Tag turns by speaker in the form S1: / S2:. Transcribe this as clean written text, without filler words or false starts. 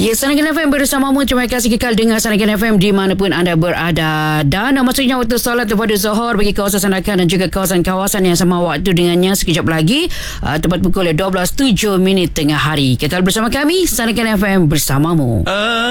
S1: Ya, Sanakan FM bersamamu. Terima kasih kekal dengar Sanakan FM di manapun anda berada. Dan maksudnya waktu solat pada Zohor bagi kawasan Sanakan dan juga kawasan-kawasan yang sama waktu dengannya sekejap lagi. Tepat pukul 12.07 tengah hari. Kekal bersama kami, Sanakan FM bersamamu.